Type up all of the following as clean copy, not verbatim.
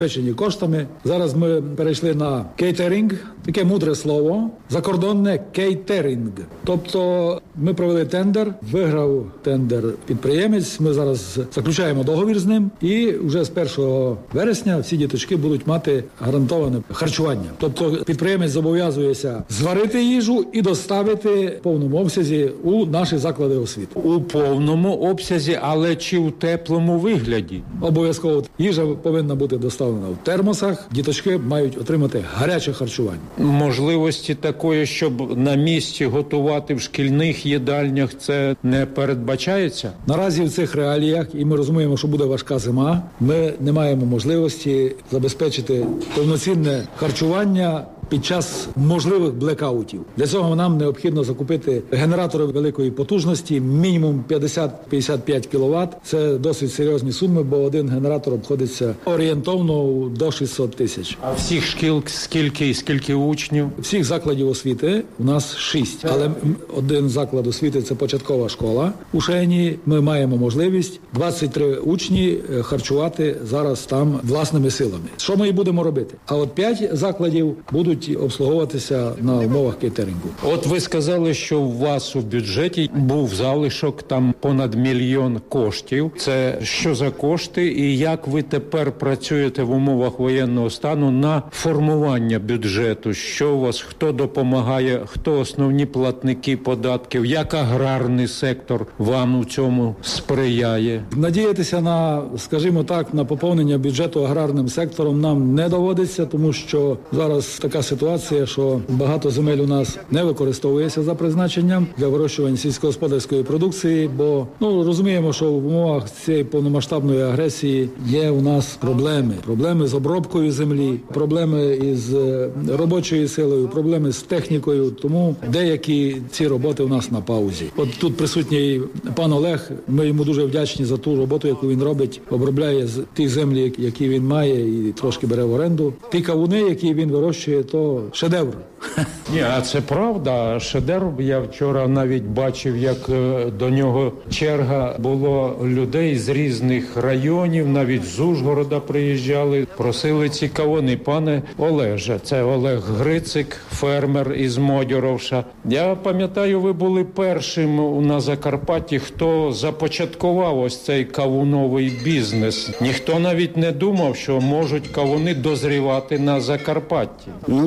забезпечені коштами. Зараз ми перейшли на кейтеринг, таке мудре слово, закордонне кейтеринг. Тобто ми провели тендер, виграв тендер підприємець, ми зараз заключаємо договір з ним і вже з 1 вересня всі діточки будуть мати гарантоване харчування. Тобто підприємець зобов'язується зварити їжу і доставити в повному обсязі у наші заклади освіти. У повному обсязі, але чи у теплому вигляді? Обов'язково їжа повинна бути доставлена в термосах, діточки мають отримати гаряче харчування. Можливості такої, щоб на місці готувати в шкільних їдальнях, це не передбачається? Наразі в цих реаліях, і ми розуміємо, що буде важка зима, ми не маємо можливості забезпечити повноцінне харчування під час можливих блекаутів. Для цього нам необхідно закупити генератори великої потужності, мінімум 50-55 кВт. Це досить серйозні суми, бо один генератор обходиться орієнтовно до 600 тисяч. А всіх шкіл скільки учнів? Всіх закладів освіти у нас 6. Але один заклад освіти – це початкова школа. У Шені ми маємо можливість 23 учні харчувати зараз там власними силами. Що ми і будемо робити? А от 5 закладів будуть обслуговуватися на умовах кейтерингу. От ви сказали, що у вас у бюджеті був залишок там понад 1 мільйон коштів. Це що за кошти і як ви тепер працюєте в умовах воєнного стану на формування бюджету? Що у вас, хто допомагає, хто основні платники податків, як аграрний сектор вам у цьому сприяє? Надіятися на, скажімо так, на поповнення бюджету аграрним сектором нам не доводиться, тому що зараз така ситуація, що багато земель у нас не використовується за призначенням для вирощування сільськогосподарської продукції, бо розуміємо, що в умовах цієї повномасштабної агресії є у нас проблеми з обробкою землі, проблеми із робочою силою, проблеми з технікою, тому деякі ці роботи у нас на паузі. От тут присутній пан Олег, ми йому дуже вдячні за ту роботу, яку він робить, обробляє з тих землі, які він має, і трошки бере в оренду. Ті кавуни, які він вирощує, то шедевр. Ні, а це правда, шедевр. Я вчора навіть бачив, як до нього черга було людей з різних районів, навіть з Ужгорода приїжджали, просили ці кавуни. Пане Олеже, це Олег Грицик, фермер із Модьоровша. Я пам'ятаю, ви були першим на Закарпатті, хто започаткував ось цей кавуновий бізнес. Ніхто навіть не думав, що можуть кавуни дозрівати на Закарпатті.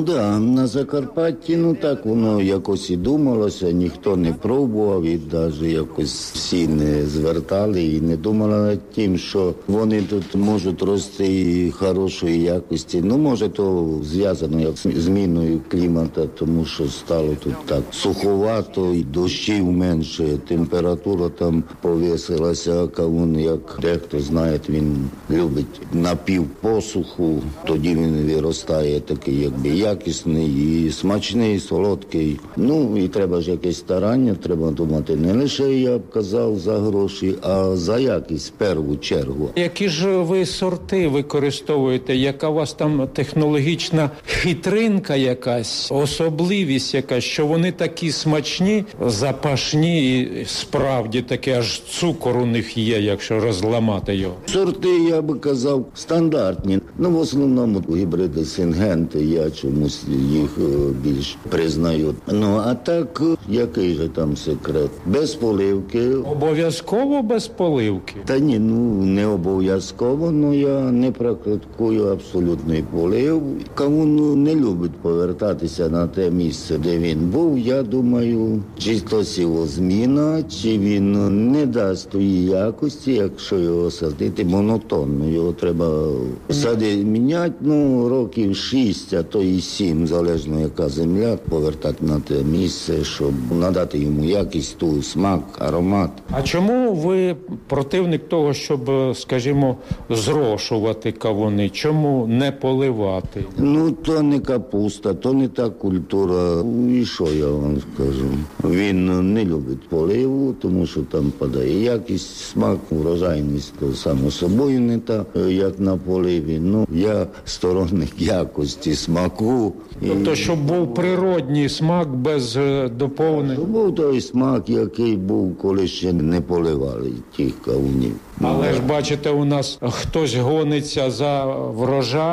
На Закарпатті, так воно якось і думалося, ніхто не пробував і навіть якось всі не звертали і не думали над тим, що вони тут можуть рости і хорошої якості. Може то зв'язано як з зміною клімату, тому що стало тут так суховато і дощів менше, температура там повисилася, кавун, як дехто знає, він любить напівпосуху, тоді він виростає такий якби якісний і смачний, і солодкий. І треба ж якесь старання, треба думати не лише, я б казав, за гроші, а за якість в першу чергу. Які ж ви сорти використовуєте? Яка у вас там технологічна хитринка якась, особливість якась, що вони такі смачні, запашні і справді таке аж цукор у них є, якщо розламати його? Сорти, я би казав, стандартні. В основному гібриди сингенти, я чомусь їх більш признаю. А так, який же там секрет? Без поливки. Обов'язково без поливки? Та ні, не обов'язково, я не практикую абсолютний полив. Кавун не любить повертатися на те місце, де він був. Я думаю, чи то сівозміна, чи він не дасть тої якості, якщо його садити монотонно. Його треба сади міняти, років 6, а то і 7, залежно яка земля, повертати на те місце, щоб надати йому якість, ту смак, аромат. А чому ви противник того, щоб, скажімо, зрошувати кавуни? Чому не поливати? То не капуста, то не та культура. І що я вам скажу? Він не любить поливу, тому що там падає якість, смак, врожайність, то само собою не та, як на поливі. Я сторонник якості, смаку. Тобто, щоб був природній смак без доповнень. Був той смак, який був, коли ще не поливали тих кавунів. Але ж бачите, у нас хтось гониться за врожай.